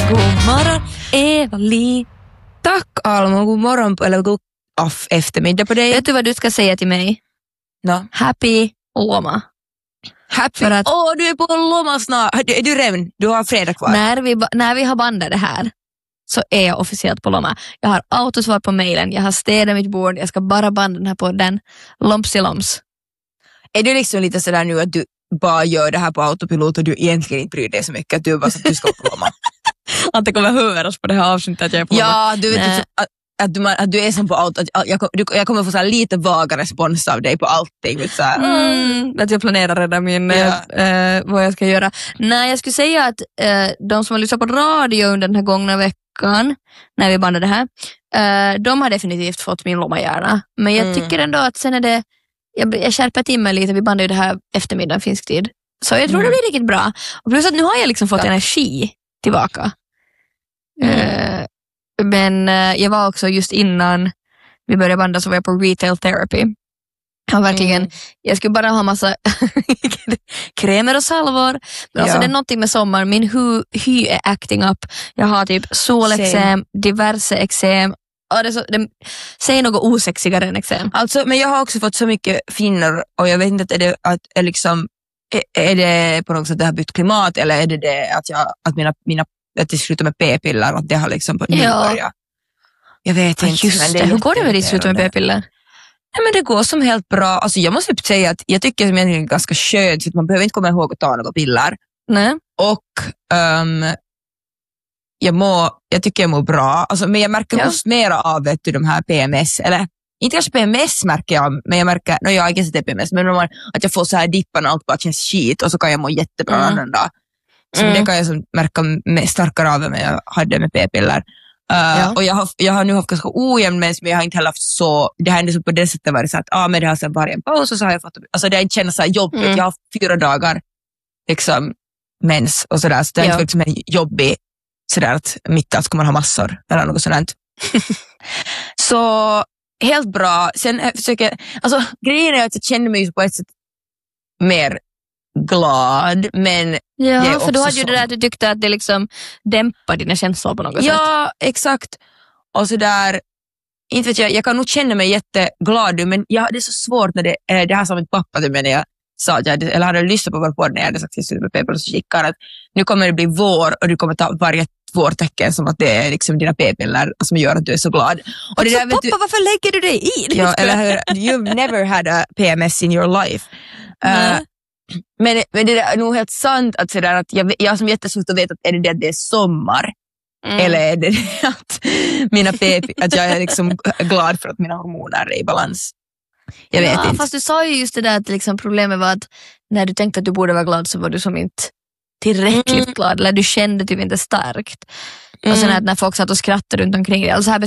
God morgon, Eva-Li. Tack Alma, god morgon eller god eftermiddag på dig. Vet du vad du ska säga till mig? No. Happy loma. Happy. För att du är på loma snart. Är du redan? Du har fredag kvar. när vi har bandat det här så är jag officiellt på loma. Jag har autosvar på mejlen, jag har städat mitt bord, jag ska bara banda den här podden. Lompsiloms. Är du liksom lite sådär nu att du bara gör det här på autopilot och du egentligen inte bryr dig så mycket att du bara så att du ska på loma? Att det kommer höras på det här avsnittet att jag är på loma. Ja, du vet att du är som på auto. Jag kommer få så här lite vaga respons av dig på allting. Att jag planerar redan vad jag ska göra. Nej, jag skulle säga att de som har lyssnat på radio under den här gångna veckan när vi bandade det här, de har definitivt fått min lomahjärna. Men jag tycker ändå att sen är det jag skärper till mig lite. Vi bandade ju det här eftermiddagen finsk tid. Så jag tror det blir riktigt bra. Och plus att nu har jag liksom fått energi tillbaka. Men jag var också just innan vi började banda så var jag på retail therapy. Och verkligen, jag skulle bara ha massa krämer och salvor. Men alltså det är någonting med sommar. Min hy är acting up. Jag har typ solexem, diverse eksem. Det säger något osexigare än eksem. Alltså, men jag har också fått så mycket finnar och jag vet inte är det på något sätt det har bytt klimat eller är det att mina att det slutar med p-piller att det har liksom börjat. Jag vet inte. Just det. Hur går det med det slutar med p-piller? Nej, men det går som helt bra. Alltså jag måste säga att jag tycker att det är ganska skönt för att man behöver inte komma ihåg att ta några piller. Nej. Och jag tycker jag mår bra. Alltså, men jag märker just mera av de här PMS eller inte kanske PMS märker jag, men jag märker jag inte det PMS, men att jag får så här dippan och allt bara känns skit och så kan jag må jättebra en annan dag. Så det kan jag märka starkare av än jag hade med p-piller. Och jag har nu haft ganska ojämn mens, men jag har inte heller haft så, det har ändå på det sättet varit så att men det har sen bara en paus och så har jag fått, alltså det har inte känts så här jobbigt. Jag har haft 4 dagar liksom mens och sådär, så det har inte varit som en jobbig sådär att mitt allt ska man ha massor eller något sådant. Så helt bra. Sen försöker, alltså grejen är att jag känner mig på ett sätt mer glad, men ja, för då hade ju det där att du tyckte att det liksom dämpar dina känslor på något sätt. Ja, exakt. Och så där, inte vet jag kan nog känna mig jätteglad nu, men det är så svårt när det här som mitt pappa till mig när jag sa att eller hade lyssnat på vår podd när jag hade sagt till slutet med p-piller och så skickade att nu kommer det bli vår och du kommer ta varje vårtecken som att det är liksom dina p-piller som gör att du är så glad. Och det där, pappa, varför lägger du dig i det? Ja, eller hur? You've never had a PMS in your life. Men det är nog helt sant att, sådär, att jag som jättesvårt att veta att är det är sommar eller är det att att jag är liksom glad för att mina hormoner är i balans. Jag vet inte. Fast du sa ju just det där att liksom problemet var att när du tänkte att du borde vara glad så var du som inte tillräckligt glad eller du kände typ inte starkt. Och sen att när folk satt och skrattade runt omkring dig. Alltså här